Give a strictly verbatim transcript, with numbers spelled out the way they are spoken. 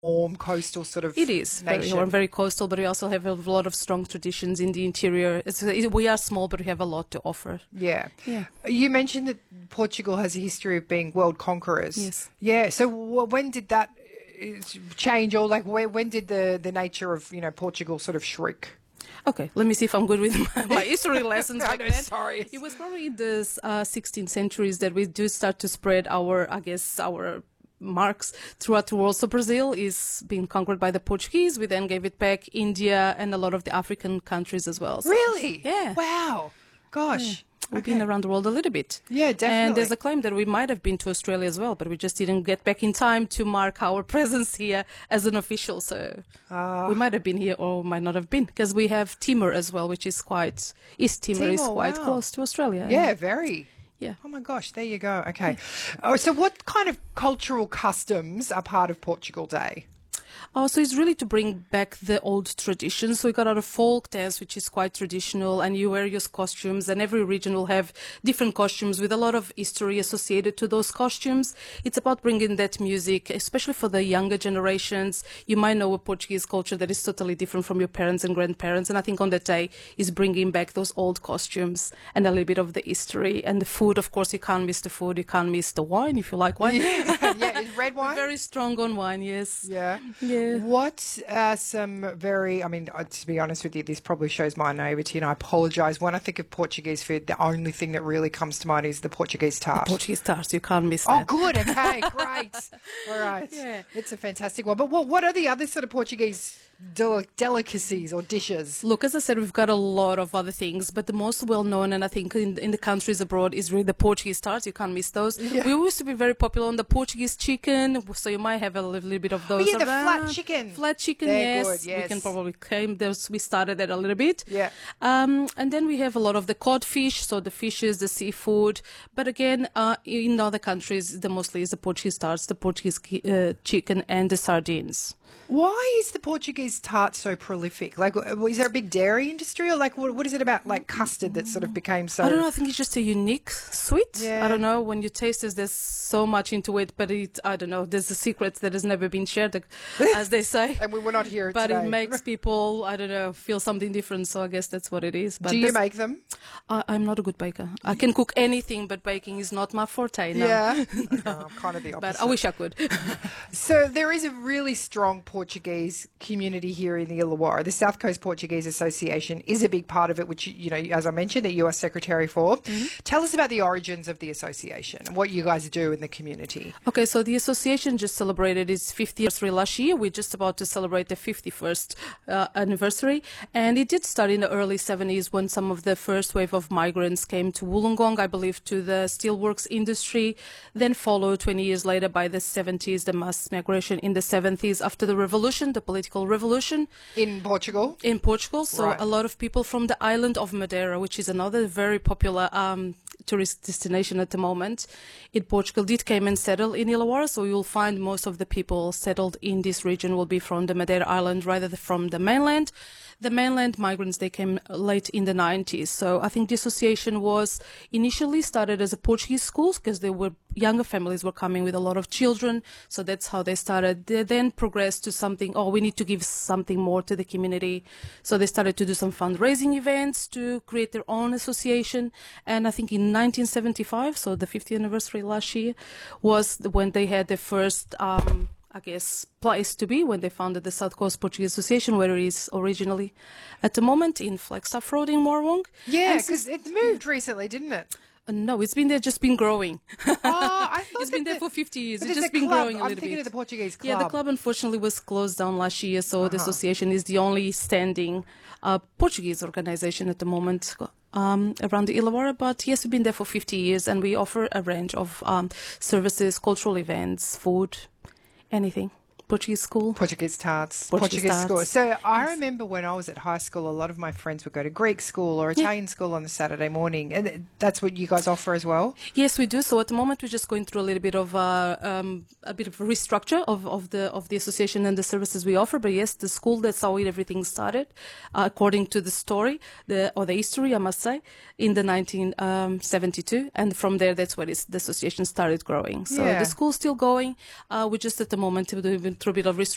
warm coastal sort of It is very nation. warm, very coastal, but we also have a lot of strong traditions in the interior. It's, it, we are small, but we have a lot to offer. Yeah. Yeah. You mentioned that Portugal has a history of being world conquerors. Yes. Yeah. So w- when did that uh, change, or like where, when did the, the nature of, you know, Portugal sort of shrink? Okay, let me see if I'm good with my, my history lessons. I back know, then. sorry. It was probably in the uh, sixteenth centuries that we do start to spread our, I guess, our marks throughout the world. So Brazil is being conquered by the Portuguese. We then gave it back, India and a lot of the African countries as well. So, Really? Yeah. Wow. Gosh. Yeah. We've Okay. been around the world a little bit. Yeah, definitely. And there's a claim that we might have been to Australia as well, but we just didn't get back in time to mark our presence here as an official. So Ah. we might have been here or might not have been, because we have Timor as well, which is quite, East Timor, is Timor, quite wow. close to Australia. Yeah, very. Yeah. Oh my gosh, there you go. Okay. Oh, so what kind of cultural customs are part of Portugal Day? Oh, so it's really to bring back the old traditions. So we got out of folk dance, which is quite traditional, and you wear your costumes, and every region will have different costumes with a lot of history associated to those costumes. It's about bringing that music, especially for the younger generations. You might know a Portuguese culture that is totally different from your parents and grandparents, and I think on that day is bringing back those old costumes and a little bit of the history. And the food, of course, you can't miss the food. You can't miss the wine, if you like wine. Yeah, yeah. Is red wine? Very strong on wine, yes. Yeah. Yeah. What are some very, I mean, uh, to be honest with you, this probably shows my naivety, and I apologise. When I think of Portuguese food, the only thing that really comes to mind is the Portuguese tart. Portuguese tarts, you can't miss Oh, that. good. Okay, great. All right. Yeah. It's a fantastic one. But what, what are the other sort of Portuguese del- delicacies or dishes? Look, as I said, we've got a lot of other things, but the most well-known, and I think in, in the countries abroad, is really the Portuguese tarts. You can't miss those. Yeah. We used to be very popular on the Portuguese chicken, so you might have a little, little bit of those. Oh, yeah, the flat around. chicken. Flat chicken, They're yes. good, yes. We can probably claim those. We started that a little bit. Yeah. Um, and then we have a lot of the codfish, so the fishes, the seafood. But again, uh, in other countries, the mostly is the Portuguese tarts, the Portuguese uh, chicken, and the sardines. Why is the Portuguese tart so prolific? Like, w- is there a big dairy industry, or like, what, what is it about, like custard that sort of became so? I don't know. I think it's just a unique sweet. Yeah. I don't know. When you taste it, there's so much into it, but it, I don't know. There's a secret that has never been shared, as they say. And we were not here But today. it makes people, I don't know, feel something different. So I guess that's what it is. But Do you there's- make them? I, I'm not a good baker. I can cook anything, but baking is not my forte. No. Yeah. No, I'm kind of the opposite. But I wish I could. So there is a really strong Portuguese community here in the Illawarra. The South Coast Portuguese Association is a big part of it, which, you know, as I mentioned, that you are secretary for. Mm-hmm. Tell us about the origins of the association and what you guys do in the community. Okay, so the association just celebrated its fiftieth anniversary last year. We're just about to celebrate the fifty-first uh, anniversary. And it did start in the early seventies when some of the first wave of migrants came to Wollongong, I believe, to the steelworks industry. Then followed twenty years later by the seventies, the mass migration in the seventies after the revolution, the political revolution. In Portugal? In Portugal, so Right. a lot of people from the island of Madeira, which is another very popular um, tourist destination at the moment, in Portugal, did came and settle in Illawarra. So you'll find most of the people settled in this region will be from the Madeira Island rather than from the mainland. The mainland migrants, they came late in the nineties. So I think the association was initially started as a Portuguese school because there were younger families were coming with a lot of children. So that's how they started. They then progressed to something, oh, we need to give something more to the community. So they started to do some fundraising events to create their own association. And I think in nineteen seventy-five, so the fiftieth anniversary last year, was the- when they had their first, um, I guess, place to be when they founded the South Coast Portuguese Association, where it is originally at the moment in Flagstaff Road in Morwong. Yeah, And since- because it moved recently, didn't it? Uh, no, it's been there, just been growing. Oh, I thought It's that been there the- for fifty years. but It's there's just a been club. growing a I'm little thinking bit. of the Portuguese club. Yeah, the club unfortunately was closed down last year, so the Uh-huh. association is the only standing uh, Portuguese organization at the moment um, around the Illawarra. But yes, we've been there for fifty years, and we offer a range of um, services, cultural events, food, anything. Portuguese school. Portuguese tarts, Portuguese Portuguese, tarts. school. So I remember when I was at high school, a lot of my friends would go to Greek school or Italian school on the Saturday morning, and that's what you guys offer as well. Yes, we do. So at the moment, we're just going through a little bit of uh, um, a bit of a restructure of, of the of the association and the services we offer. But yes, the school, that's how it, everything started, uh, according to the story, the or the history, I must say, in the nineteen seventy-two, and from there, that's where it's, the association started growing. So Yeah. the school's still going. Uh, we're just at the moment doing through a bit of restructure.